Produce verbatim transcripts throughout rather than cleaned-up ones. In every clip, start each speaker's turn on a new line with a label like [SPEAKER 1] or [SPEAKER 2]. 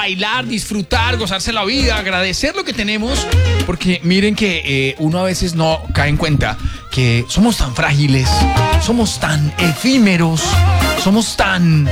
[SPEAKER 1] bailar, disfrutar, gozarse la vida, agradecer lo que tenemos, porque miren que eh, uno a veces no cae en cuenta que somos tan frágiles, somos tan efímeros, somos tan,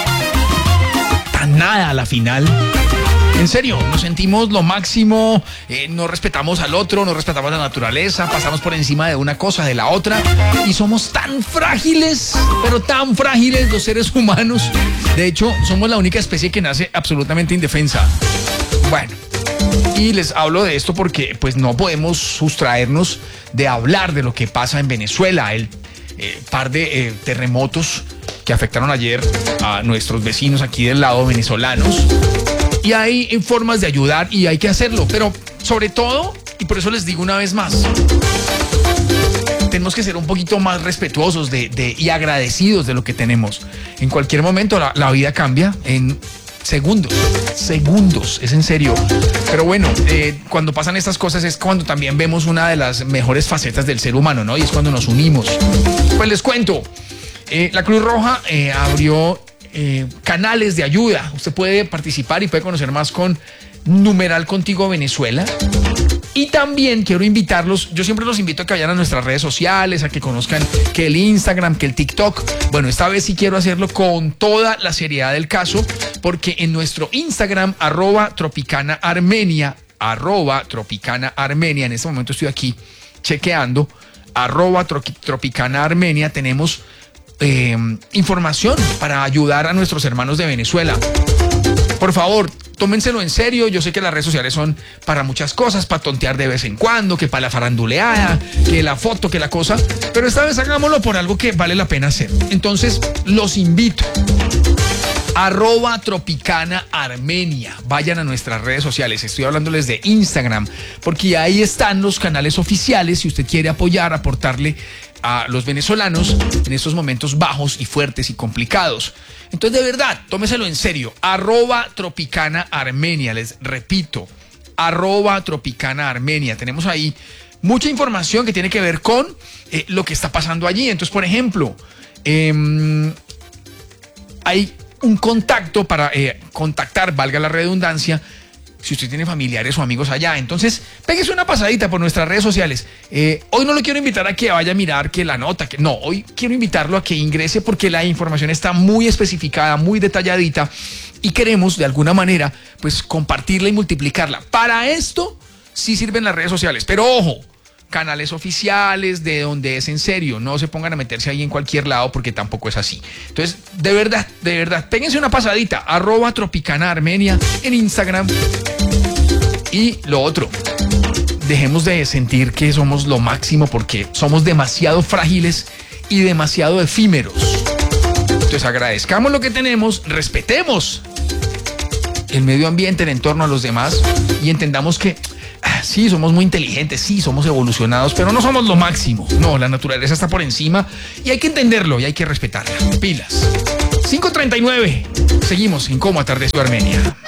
[SPEAKER 1] tan nada a la final. En serio, nos sentimos lo máximo, eh, no respetamos al otro, no respetamos la naturaleza, pasamos por encima de una cosa, de la otra, y somos tan frágiles, pero tan frágiles los seres humanos. De hecho, somos la única especie que nace absolutamente indefensa. Bueno, y les hablo de esto porque pues no podemos sustraernos de hablar de lo que pasa en Venezuela, el eh, par de eh, terremotos que afectaron ayer a nuestros vecinos aquí del lado venezolanos. Y hay formas de ayudar y hay que hacerlo, pero sobre todo, y por eso les digo una vez más, tenemos que ser un poquito más respetuosos de, de, y agradecidos de lo que tenemos. En cualquier momento la, la vida cambia en segundos, segundos, es en serio. Pero bueno, eh, cuando pasan estas cosas es cuando también vemos una de las mejores facetas del ser humano, ¿no? Y es cuando nos unimos. Pues les cuento, eh, la Cruz Roja eh, abrió... Eh, canales de ayuda. Usted puede participar y puede conocer más con Numeral Contigo Venezuela. Y también quiero invitarlos, yo siempre los invito a que vayan a nuestras redes sociales, a que conozcan que el Instagram, que el TikTok. Bueno, esta vez sí quiero hacerlo con toda la seriedad del caso, porque en nuestro Instagram, arroba Tropicana Armenia, arroba Tropicana Armenia, en este momento estoy aquí chequeando, arroba Tropicana Armenia, tenemos Eh, información para ayudar a nuestros hermanos de Venezuela. Por favor, tómenselo en serio. Yo sé que las redes sociales son para muchas cosas, para tontear de vez en cuando, que para la faranduleada, que la foto, que la cosa, pero esta vez hagámoslo por algo que vale la pena hacer. Entonces, los invito. Arroba Tropicana Armenia. Vayan a nuestras redes sociales. Estoy hablándoles de Instagram, porque ahí están los canales oficiales. Si usted quiere apoyar, aportarle a los venezolanos en estos momentos bajos y fuertes y complicados. Entonces, de verdad, tómeselo en serio. Arroba Tropicana Armenia. Les repito, arroba Tropicana Armenia. Tenemos ahí mucha información que tiene que ver con eh, lo que está pasando allí. Entonces, por ejemplo, eh, hay un contacto para eh, contactar, valga la redundancia, si usted tiene familiares o amigos allá. Entonces, péguese una pasadita por nuestras redes sociales. Eh, hoy no lo quiero invitar a que vaya a mirar que la nota, que no, hoy quiero invitarlo a que ingrese porque la información está muy especificada, muy detalladita y queremos de alguna manera pues compartirla y multiplicarla. Para esto sí sirven las redes sociales, pero ojo, canales oficiales de donde es en serio, no se pongan a meterse ahí en cualquier lado porque tampoco es así. Entonces, de verdad, de verdad, péguense una pasadita, arroba Tropicana Armenia en Instagram. Y lo otro, dejemos de sentir que somos lo máximo porque somos demasiado frágiles y demasiado efímeros. Entonces, agradezcamos lo que tenemos, respetemos el medio ambiente, el entorno, a los demás y entendamos que sí, somos muy inteligentes, sí, somos evolucionados, pero no somos lo máximo. No, la naturaleza está por encima y hay que entenderlo y hay que respetarla. Pilas. cinco treinta y nueve. Seguimos en Cómo Atardeció Armenia.